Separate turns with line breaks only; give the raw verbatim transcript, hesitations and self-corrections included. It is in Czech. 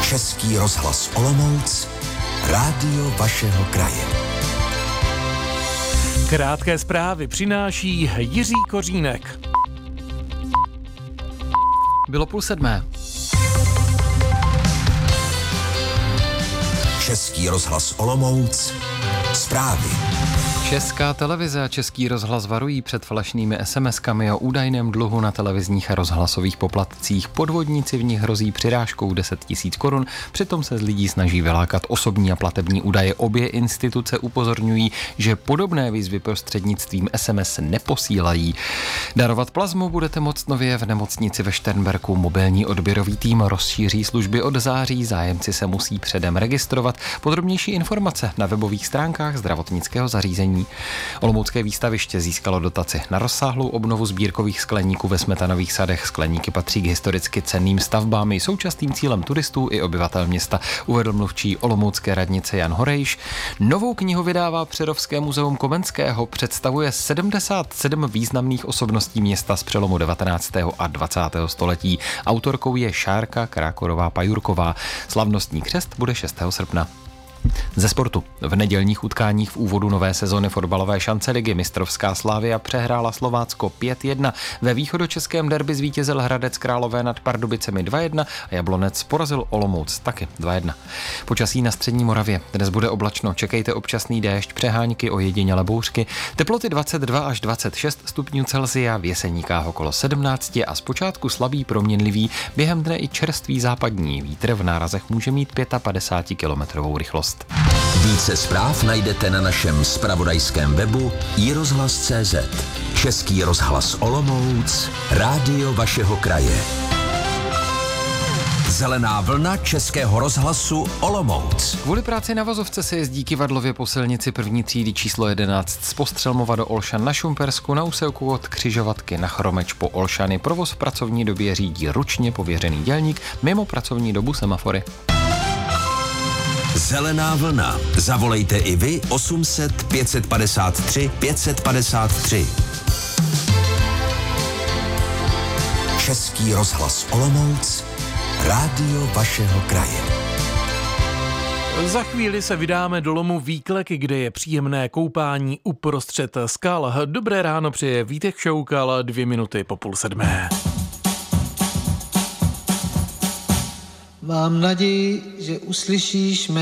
Český rozhlas Olomouc, rádio vašeho kraje.
Krátké zprávy přináší Jiří Kořínek.
Bylo půl sedmé.
Český rozhlas Olomouc, zprávy.
Česká televize a Český rozhlas varují před falešnými es em eskami o údajném dluhu na televizních a rozhlasových poplatcích. Podvodníci v nich hrozí přirážkou deset tisíc korun, přitom se z lidí snaží vylákat osobní a platební údaje. Obě instituce upozorňují, že podobné výzvy prostřednictvím es em es neposílají. Darovat plazmu budete moct nově v nemocnici ve Šternberku. Mobilní odběrový tým rozšíří služby od září, zájemci se musí předem registrovat. Podrobnější informace na webových stránkách zdravotnického zařízení. Olomoucké výstaviště získalo dotaci na rozsáhlou obnovu sbírkových skleníků ve Smetanových sadech. Skleníky patří k historicky cenným stavbám, jsou častým cílem turistů i obyvatel města, uvedl mluvčí olomoucké radnice Jan Horejš. Novou knihu vydává Přerovské muzeum Komenského, představuje sedmdesát sedm významných osobností města z přelomu devatenáctého a dvacátého století. Autorkou je Šárka Krákorová-Pajurková. Slavnostní křest bude šestého srpna. Ze sportu. V nedělních utkáních v úvodu nové sezony fotbalové šance ligy mistrovská Slavia přehrála Slovácko pět jedna. Ve východočeském derby zvítězil Hradec Králové nad Pardubicemi dva jedna a Jablonec porazil Olomouc taky dva jedna. Počasí na střední Moravě. Dnes bude oblačno, čekejte občasný déšť, přehánky, ojedinělé bouřky. Teploty dvacet dva až dvacet šest stupňů Celsia, v Jeseníkách okolo sedmnáct a zpočátku slabý proměnlivý, během dne i čerstvý západní vítr, v nárazech může mít padesát pět kilometrů rychlost.
Více zpráv najdete na našem zpravodajském webu i rozhlas tečka cé zet. Český rozhlas Olomouc, rádio vašeho kraje. Zelená vlna Českého rozhlasu Olomouc.
Kvůli práci na vozovce se jezdí kivadlově po silnici první třídy číslo jedenáct z Postřelmova do Olšan na Šumpersku, na úseku od Křižovatky na Chromeč po Olšany. Provoz v pracovní době řídí ručně pověřený dělník, mimo pracovní dobu semafory.
Zelená vlna. Zavolejte i vy osm set pět padesát tři pět padesát tři. Český rozhlas Olomouc, rádio vašeho kraje.
Za chvíli se vydáme do lomu Výklek, kde je příjemné koupání uprostřed skal. Dobré ráno přeje Vítek Šoukal, dvě minuty po půl sedmé.
Mám naději, že uslyšíš mé